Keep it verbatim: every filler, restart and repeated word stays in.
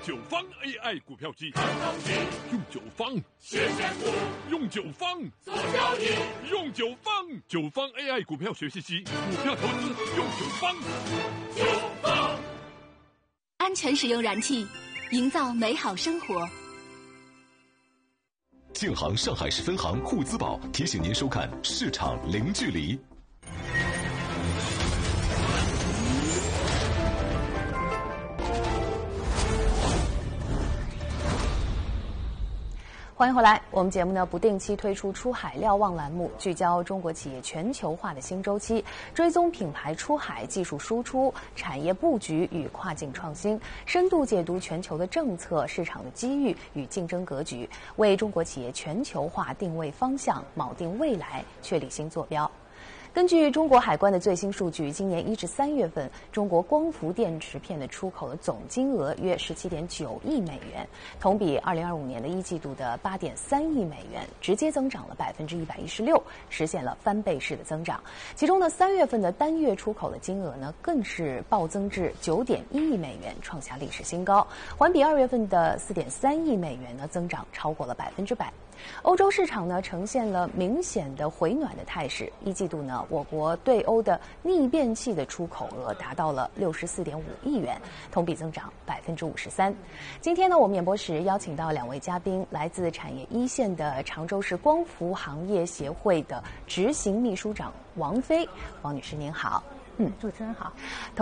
九方 A I 股票机，用九方谢谢股， 用九方做交易， 用九方九方 A I 股票学习机，股票投资用九方。 九方安全使用燃气，营造美好生活。 建行上海市分行沪资宝提醒您收看《市场零距离》。 欢迎回来，我们节目呢不定期推出出海瞭望栏目，聚焦中国企业全球化的新周期，追踪品牌出海、技术输出、产业布局与跨境创新，深度解读全球的政策、市场的机遇与竞争格局，为中国企业全球化定位方向、锚定未来、确立新坐标。根据中国海关的最新数据，今年一至三月份，中国光伏电池片的出口的总金额约十七点九亿美元，同比二零二五年的一季度的八点三亿美元，直接增长了百分之一百一十六，实现了翻倍式的增长。其中呢，三月份的单月出口的金额呢，更是暴增至九点一亿美元，创下历史新高，环比二月份的四点三亿美元呢，增长超过了百分之百。欧洲市场呢呈现了明显的回暖的态势，一季度呢，我国对欧的逆变器的出口额达到了六十四点五亿元，同比增长百分之五十三。今天呢，我们演播室邀请到两位嘉宾，来自产业一线的常州市光伏行业协会的执行秘书长王飞，王女士您好。 嗯，主持人好。